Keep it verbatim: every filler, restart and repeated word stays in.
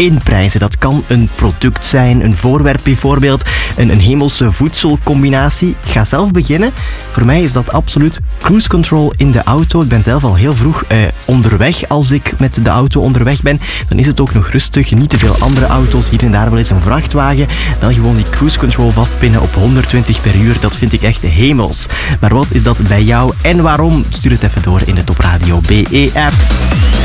inprijzen. Dat kan een product zijn, een voorwerp bijvoorbeeld, een, een hemelse voedselcombinatie. Ik ga zelf beginnen. Voor mij is dat absoluut cruise control in de auto. Ik ben zelf al heel vroeg eh, onderweg als ik met de auto onderweg ben. Dan is het ook nog rustig, niet te veel andere auto's, hier en daar wel eens een vrachtwagen. Dan gewoon die cruise control vastpinnen op honderdtwintig per uur. Dat vind ik echt hemels. Maar wat is dat bij jou en waarom? Stuur het even door in de Top Radio B E app.